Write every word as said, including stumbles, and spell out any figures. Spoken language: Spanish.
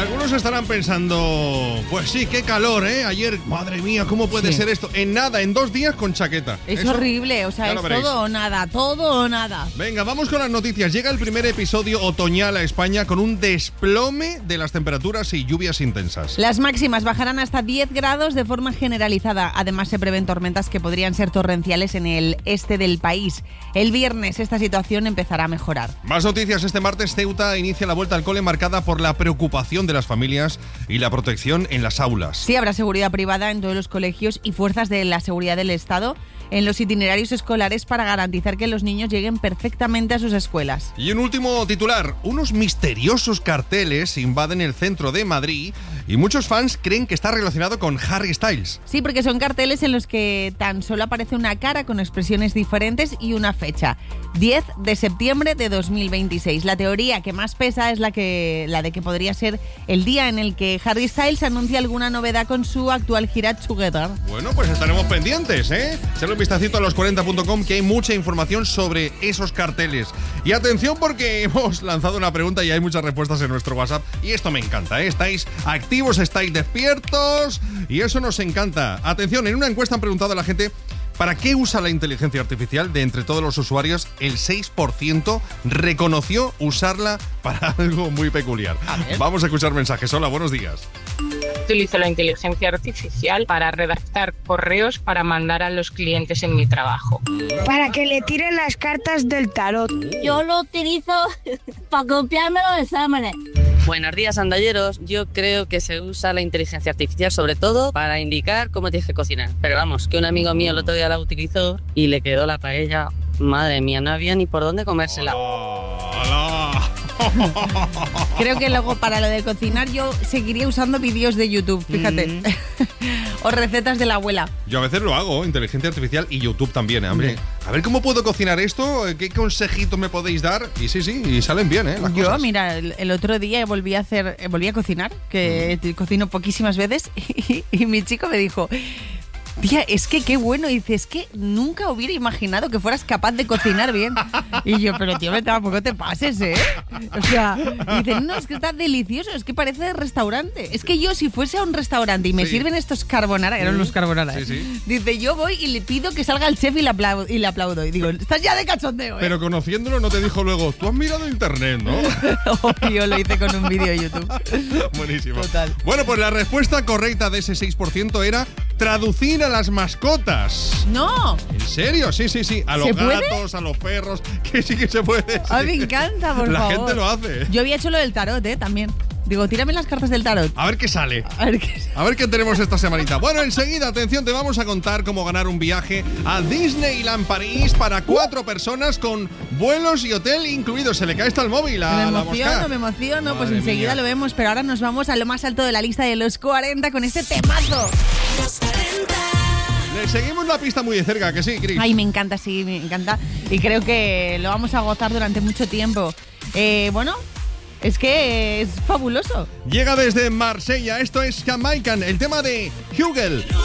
Algunos estarán pensando, pues sí, qué calor, ¿eh? Ayer, madre mía, ¿cómo puede Sí. ser esto? En nada, en dos días con chaqueta. Es Eso, horrible, o sea, ya es lo veréis. todo o nada, todo o nada. Venga, vamos con las noticias. Llega el primer episodio otoñal a España con un desplome de las temperaturas y lluvias intensas. Las máximas bajarán hasta diez grados de forma generalizada. Además, se prevén tormentas que podrían ser torrenciales en el este del país. El viernes esta situación empezará a mejorar. Más noticias. Este martes Ceuta inicia la vuelta al cole marcada por la preocupación de las familias y la protección en las aulas. Sí, habrá seguridad privada en todos los colegios y fuerzas de la seguridad del Estado en los itinerarios escolares para garantizar que los niños lleguen perfectamente a sus escuelas. Y un último titular. Unos misteriosos carteles invaden el centro de Madrid y muchos fans creen que está relacionado con Harry Styles. Sí, porque son carteles en los que tan solo aparece una cara con expresiones diferentes y una fecha. diez de septiembre de dos mil veintiséis. La teoría que más pesa es la, que, la de que podría ser el día en el que Harry Styles anuncia alguna novedad con su actual gira Together. Bueno, pues estaremos pendientes, ¿eh? Echadle un vistacito a los cuarenta punto com que hay mucha información sobre esos carteles. Y atención porque hemos lanzado una pregunta y hay muchas respuestas en nuestro WhatsApp. Y esto me encanta, ¿eh? Estáis activos, estáis despiertos y eso nos encanta. Atención, en una encuesta han preguntado a la gente ¿para qué usa la inteligencia artificial? De entre todos los usuarios, el seis por ciento reconoció usarla para algo muy peculiar. Vamos a escuchar mensajes. Hola, buenos días. Utilizo la inteligencia artificial para redactar correos para mandar a los clientes en mi trabajo. Para que le tiren las cartas del tarot. Yo lo utilizo para copiarme los exámenes. Buenos días, andalleros. Yo creo que se usa la inteligencia artificial sobre todo para indicar cómo tienes que cocinar. Pero vamos, que un amigo mío el otro día la utilizó y le quedó la paella. Madre mía, no había ni por dónde comérsela. ¡Hola! Creo que luego para lo de cocinar yo seguiría usando vídeos de YouTube, fíjate. Mm. O recetas de la abuela. Yo a veces lo hago, inteligencia artificial y YouTube también, ¿eh? Hombre. A ver cómo puedo cocinar esto, qué consejito me podéis dar. Y sí, sí, y salen bien, ¿eh? Las yo, cosas. mira, el, el otro día volví a hacer, volví a cocinar, que mm. cocino poquísimas veces, y, y mi chico me dijo: tía, es que qué bueno. Y dice, es que nunca hubiera imaginado que fueras capaz de cocinar bien. Y yo, pero tío, tampoco te pases, ¿eh? O sea, y dice, no, es que está delicioso, es que parece de restaurante. Es que yo, si fuese a un restaurante y me sí. sirven estos carbonara, eran los carbonara, sí, sí. dice, yo voy y le pido que salga el chef y le aplaudo. Y, le aplaudo. Y digo, estás ya de cachondeo, ¿eh? Pero conociéndolo no te dijo luego, tú has mirado internet, ¿no? Obvio, lo hice con un vídeo de YouTube. Buenísimo. Total. Bueno, pues la respuesta correcta de ese seis por ciento era traducir a las mascotas. ¡No! ¿En serio? Sí, sí, sí. A los gatos, a los perros, que sí que se puede. Sí. Ay, me encanta, por La favor. La gente lo hace. Yo había hecho lo del tarot, ¿eh? También. Digo, tírame las cartas del tarot. A ver qué sale. A ver qué, a ver qué tenemos esta semanita. Bueno, enseguida, atención, te vamos a contar cómo ganar un viaje a Disneyland París para cuatro uh. personas con vuelos y hotel incluidos. Se le cae hasta el móvil a Me la emociono, mosca. me emociono. Madre pues enseguida mía. lo vemos, pero ahora nos vamos a lo más alto de la lista de los cuarenta con este temazo. Los cuarenta. Le seguimos la pista muy de cerca, que sí, Cris. Ay, me encanta, sí, me encanta. Y creo que lo vamos a gozar durante mucho tiempo. Eh, bueno, es que es fabuloso. Llega desde Marsella, esto es Jamaican, el tema de Hugel.